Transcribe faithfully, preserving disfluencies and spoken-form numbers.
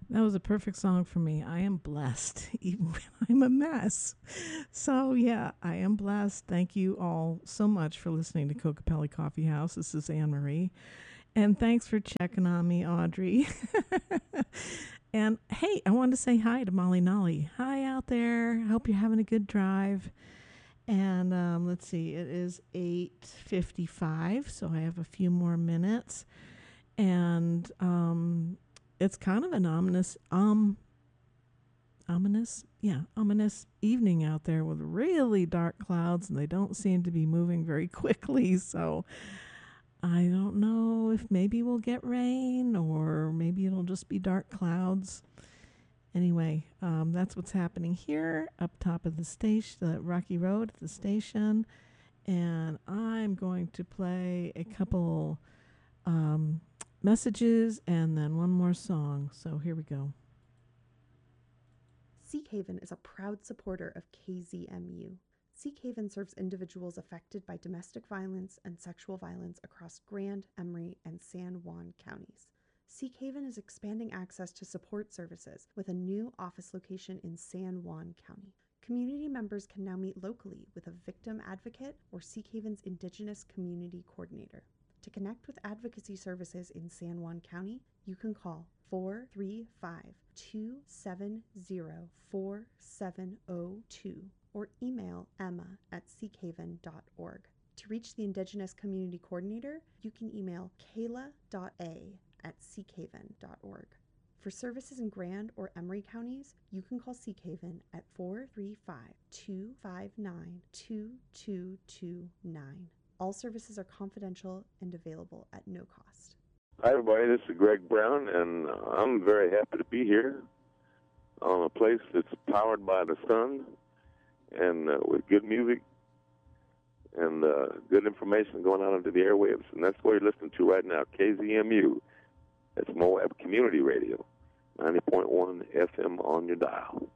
That was a perfect song for me. I am blessed, even when I'm a mess. So, yeah, I am blessed. Thank you all so much for listening to Cocapelli Coffee House. This is Anne Marie. And thanks for checking on me, Audrey. And hey, I wanted to say hi to Molly Nolly. Hi out there. I hope you're having a good drive. And um, let's see, it is eight fifty-five, so I have a few more minutes. And um, it's kind of an ominous, um, ominous, yeah, ominous evening out there with really dark clouds, and they don't seem to be moving very quickly. So I don't know if maybe we'll get rain or maybe it'll just be dark clouds. Anyway, um, that's what's happening here up top of the station, the Rocky Road at the station. And I'm going to play a couple um, messages and then one more song. So here we go. Seekhaven is a proud supporter of K Z M U. Seekhaven serves individuals affected by domestic violence and sexual violence across Grand, Emery, and San Juan counties. Seekhaven is expanding access to support services with a new office location in San Juan County. Community members can now meet locally with a victim advocate or Seekhaven's Indigenous Community Coordinator. To connect with advocacy services in San Juan County, you can call four three five, two seven zero, four seven zero two or email Emma at seekhaven dot org. To reach the Indigenous Community Coordinator, you can email kayla dot a at seekhaven dot org. For services in Grand or Emery counties, you can call Seekhaven at four three five, two five nine, two two two nine. All services are confidential and available at no cost. Hi, everybody. This is Greg Brown, and I'm very happy to be here on a place that's powered by the sun and uh, with good music and uh, good information going out into the airwaves. And that's what you're listening to right now, K Z M U. That's Moab Community Radio, ninety point one F M on your dial.